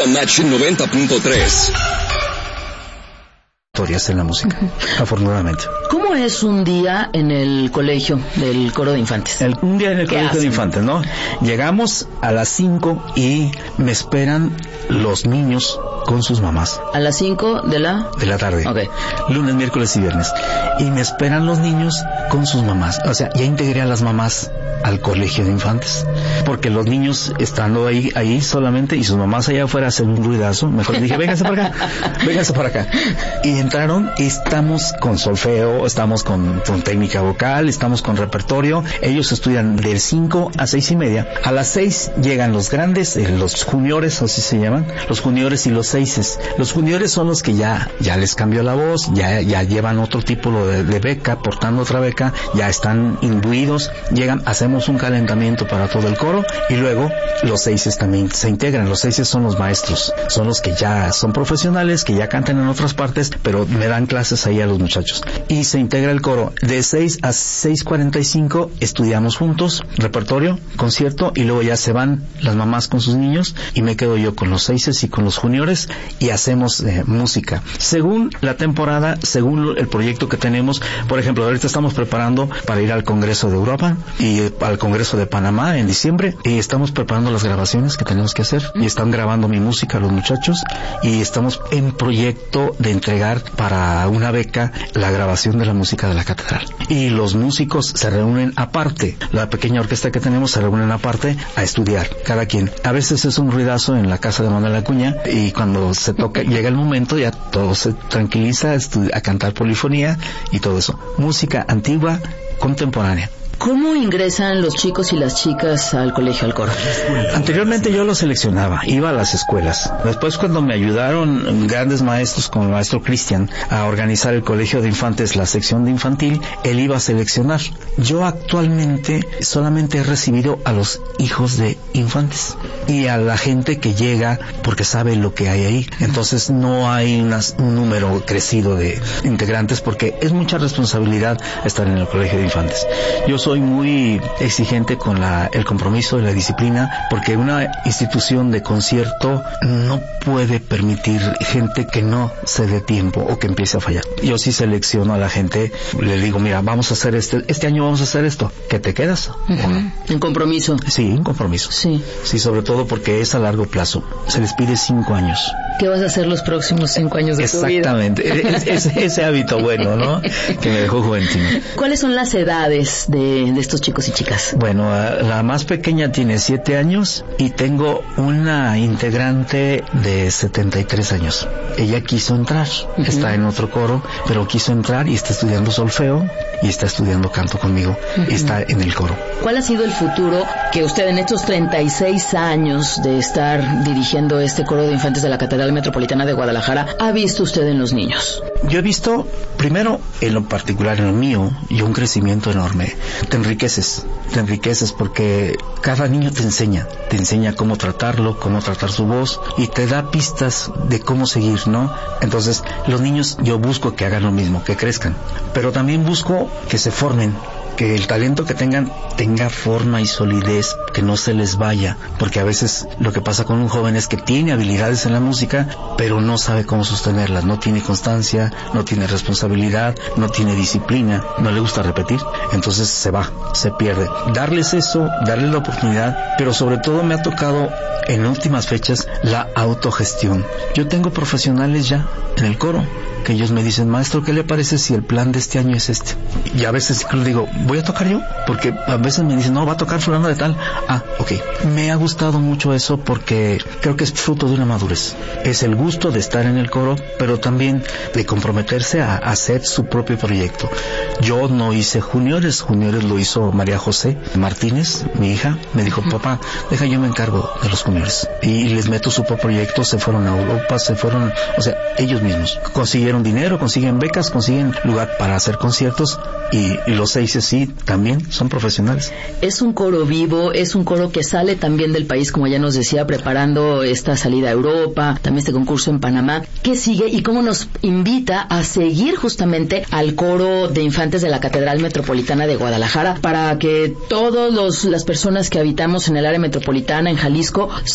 Match 90.3. Historias en la música, afortunadamente. ¿Cómo es un día en el colegio del coro de infantes? Un día en el colegio de infantes, ¿no? Llegamos a las 5 y me esperan los niños con sus mamás. ¿A las 5 de la tarde? Okay. Lunes, miércoles y viernes. Y me esperan los niños con sus mamás. O sea, ya integré a las mamás al colegio de infantes, porque los niños estando ahí solamente y sus mamás allá afuera hacen un ruidazo. Mejor dije, vénganse para acá. Y entraron y estamos con solfeo, estamos con técnica vocal, estamos con repertorio. Ellos estudian del 5 a 6:30. A las 6 llegan los grandes, los juniores, así se llaman, los juniores y los seises. Los juniores son los que ya les cambió la voz, ya llevan otro tipo de beca, portando otra beca, ya están imbuidos, llegan, hacemos un calentamiento para todo el coro y luego los seises también se integran. Los seises son los maestros, son los que ya son profesionales, que ya cantan en otras partes, pero me dan clases ahí a los muchachos. Y se integra el coro. De 6 a 6:45 estudiamos juntos, repertorio, concierto, y luego ya se van las mamás con sus niños y me quedo yo con los seises y con los juniores y hacemos música. Según la temporada, según el proyecto que tenemos, por ejemplo, ahorita estamos preparando para ir al Congreso de Europa y al Congreso de Panamá en diciembre, y estamos preparando las grabaciones que tenemos que hacer, y están grabando mi música los muchachos, y estamos en proyecto de entregar para una beca la grabación de la música de la catedral. Y los músicos se reúnen aparte, la pequeña orquesta que tenemos se reúnen aparte a estudiar, cada quien. A veces es un ruidazo en la casa de Manuel Acuña, y cuando se toca, llega el momento, ya todo se tranquiliza a cantar polifonía y todo eso. Música antigua, contemporánea. ¿Cómo ingresan los chicos y las chicas al colegio, al coro? Anteriormente yo los seleccionaba, iba a las escuelas. Después, cuando me ayudaron grandes maestros como el maestro Cristian a organizar el colegio de infantes, la sección de infantil, él iba a seleccionar. Yo actualmente solamente he recibido a los hijos de infantes y a la gente que llega porque sabe lo que hay ahí. Entonces no hay un número crecido de integrantes porque es mucha responsabilidad estar en el colegio de infantes. Yo soy muy exigente con el compromiso y la disciplina, porque una institución de concierto no puede permitir gente que no se dé tiempo o que empiece a fallar. Yo sí selecciono a la gente, le digo, mira, vamos a hacer este año vamos a hacer esto, ¿que te quedas? ¿O no? ¿En compromiso? Sí, un compromiso. Sí, sobre todo porque es a largo plazo. Se les pide 5 años. ¿Qué vas a hacer los próximos 5 años de tu vida? Exactamente, ese hábito bueno, ¿no? Que me dejó Juventino. ¿Cuáles son las edades de estos chicos y chicas? Bueno, la más pequeña tiene 7 años y tengo una integrante de 73 años. Ella quiso entrar, está en otro coro, pero quiso entrar y está estudiando solfeo y está estudiando canto conmigo y está en el coro. ¿Cuál ha sido el futuro que usted en estos 36 años de estar dirigiendo este coro de infantes de la Catedral Metropolitana de Guadalajara ha visto usted en los niños? Yo he visto, primero, en lo particular, en lo mío, y un crecimiento enorme. Te enriqueces porque cada niño te enseña cómo tratarlo, cómo tratar su voz, y te da pistas de cómo seguir, ¿no? Entonces, los niños, yo busco que hagan lo mismo, que crezcan, pero también busco que se formen, que el talento que tenga forma y solidez, que no se les vaya, porque a veces lo que pasa con un joven es que tiene habilidades en la música, pero no sabe cómo sostenerlas, no tiene constancia, no tiene responsabilidad, no tiene disciplina, no le gusta repetir, entonces se pierde. Darles eso, darles la oportunidad, pero sobre todo me ha tocado en últimas fechas la autogestión. Yo tengo profesionales ya en el coro, que ellos me dicen, maestro, ¿qué le parece si el plan de este año es este? Y a veces digo, ¿voy a tocar yo? Porque a veces me dicen, no, va a tocar fulano de tal. Ah, ok. Me ha gustado mucho eso porque creo que es fruto de una madurez. Es el gusto de estar en el coro, pero también de comprometerse a hacer su propio proyecto. Yo no hice juniores lo hizo María José Martínez, mi hija. Me dijo, papá, yo me encargo de los juniores. Y les meto su propio proyecto, se fueron a Europa, ellos mismos consiguieron dinero, consiguen becas, consiguen lugar para hacer conciertos, y los seises sí, también son profesionales. Es un coro vivo, es un coro que sale también del país, como ya nos decía, preparando esta salida a Europa, también este concurso en Panamá. ¿Qué sigue y cómo nos invita a seguir justamente al coro de infantes de la Catedral Metropolitana de Guadalajara para que todas las personas que habitamos en el área metropolitana, en Jalisco,